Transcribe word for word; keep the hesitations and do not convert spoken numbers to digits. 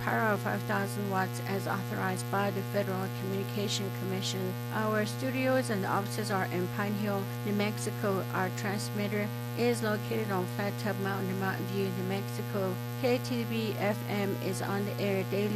power of five thousand watts as authorized by the Federal Communication Commission. Our studios and offices are in Pine Hill, New Mexico. Our transmitter is located on Flat Top Mountain in Mountain View, New Mexico. K T V F M is on the air daily